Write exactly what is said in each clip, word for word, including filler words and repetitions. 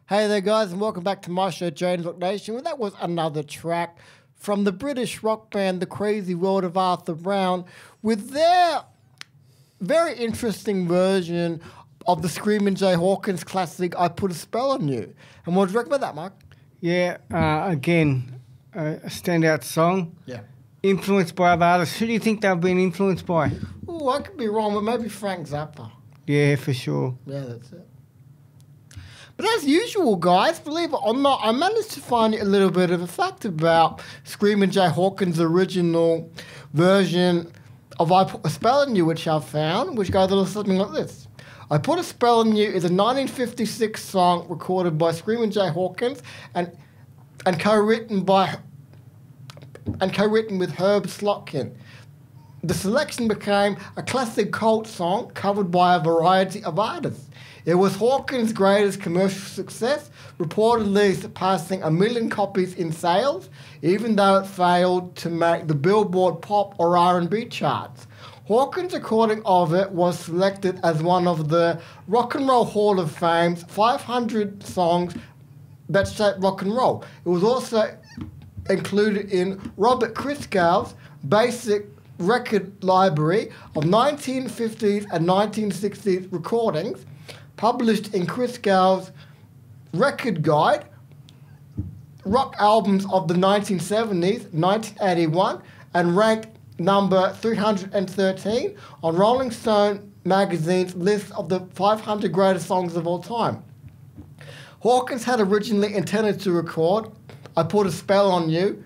Hey there, guys, and welcome back to my show, Jane's Rock Nation. Well, that was another track from the British rock band The Crazy World of Arthur Brown with their very interesting version of the Screaming Jay Hawkins classic, I Put a Spell on You. And what do you reckon about that, Mark? Yeah, uh, again, uh, a standout song. Yeah. Influenced by other artists. Who do you think they've been influenced by? Oh, I could be wrong, but maybe Frank Zappa. Yeah, for sure. Yeah, that's it. But as usual, guys, believe it or not, I managed to find a little bit of a fact about Screaming Jay Hawkins' original version of I Put a Spell on You, which I found, which goes a little something like this. I Put a Spell on You is a nineteen fifty-six song recorded by Screaming Jay Hawkins and and co-written by and co-written with Herb Slotkin. The selection became a classic cult song covered by a variety of artists. It was Hawkins' greatest commercial success, reportedly surpassing a million copies in sales, even though it failed to make the Billboard pop or R and B charts. Hawkins' recording of it was selected as one of the Rock and Roll Hall of Fame's five hundred songs that shaped rock and roll. It was also included in Robert Christgau's basic record library of nineteen fifties and nineteen sixties recordings, published in Christgau's Record Guide, Rock Albums of the nineteen seventies, nineteen eighty-one, and ranked number three hundred thirteen on Rolling Stone magazine's list of the five hundred greatest songs of all time. Hawkins had originally intended to record I Put a Spell on You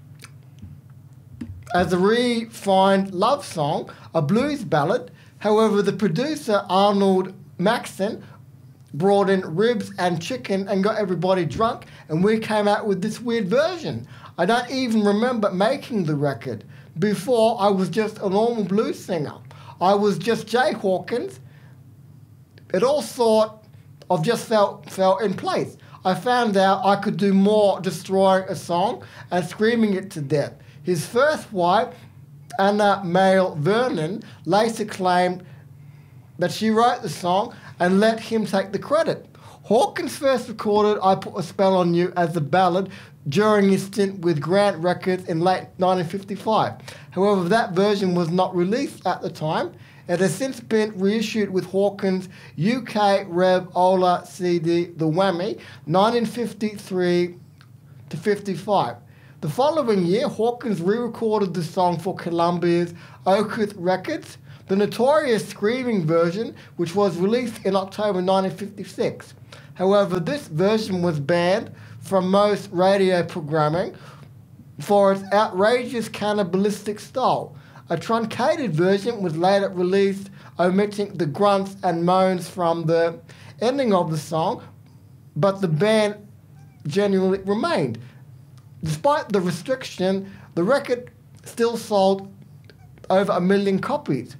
as a refined love song, a blues ballad. However, the producer, Arnold Maxson, brought in ribs and chicken and got everybody drunk, and we came out with this weird version. I don't even remember making the record. Before, I was just a normal blues singer. I was just Jay Hawkins. It all sort of just fell, fell in place. I found out I could do more destroying a song and screaming it to death. His first wife, Anna Mayle Vernon, later claimed that she wrote the song and let him take the credit. Hawkins first recorded I Put a Spell on You as a ballad during his stint with Grant Records in late nineteen fifty-five. However, that version was not released at the time. It has since been reissued with Hawkins' U K Rev Ola C D, The Whammy, nineteen fifty-three to fifty-five. The following year, Hawkins re-recorded the song for Columbia's Oath Records, the notorious screaming version, which was released in October nineteen fifty-six. However, this version was banned from most radio programming for its outrageous cannibalistic style. A truncated version was later released, omitting the grunts and moans from the ending of the song, but the ban genuinely remained. Despite the restriction, the record still sold over a million copies.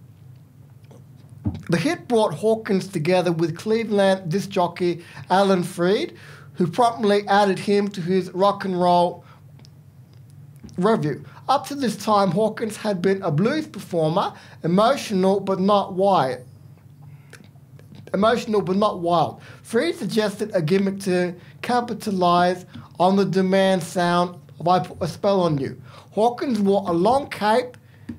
The hit brought Hawkins together with Cleveland disc jockey Alan Freed, who promptly added him to his rock and roll revue. Up to this time, Hawkins had been a blues performer, emotional but not wild. Emotional but not wild. Freed suggested a gimmick to capitalize on the demand sound of I Put a Spell on You. Hawkins wore a long cape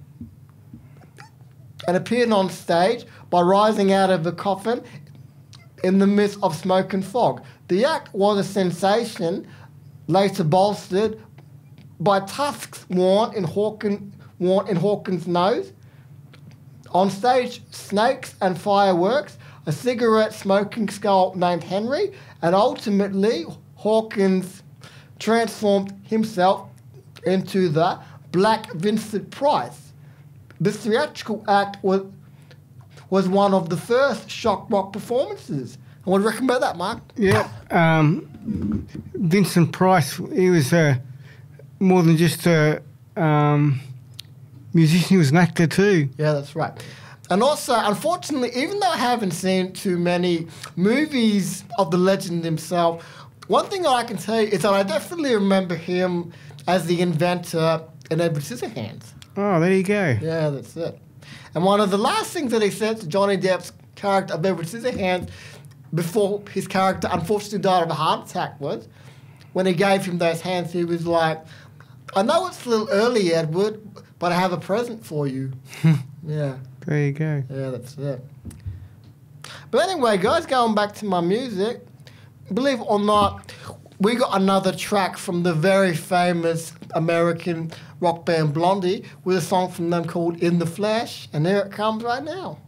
and appeared on stage by rising out of a coffin in the midst of smoke and fog. The act was a sensation, later bolstered by tusks worn in, Hawkins, worn in Hawkins' nose. On stage, snakes and fireworks, a cigarette-smoking skull named Henry, and ultimately Hawkins transformed himself into the Black Vincent Price. This theatrical act was was one of the first shock rock performances. And what do you reckon about that, Mark? Yeah, um, Vincent Price, he was uh, more than just a um, musician, he was an actor too. Yeah, that's right. And also, unfortunately, even though I haven't seen too many movies of the legend himself, one thing that I can tell you is that I definitely remember him as the inventor in Edward Scissorhands. Oh, there you go. Yeah, that's it. And one of the last things that he said to Johnny Depp's character of Edward Scissorhands before his character unfortunately died of a heart attack was, when he gave him those hands, he was like, I know it's a little early, Edward, but I have a present for you. Yeah. There you go. Yeah, that's it. But anyway, guys, going back to my music, believe it or not, we got another track from the very famous American rock band Blondie with a song from them called In the Flesh, and here it comes right now.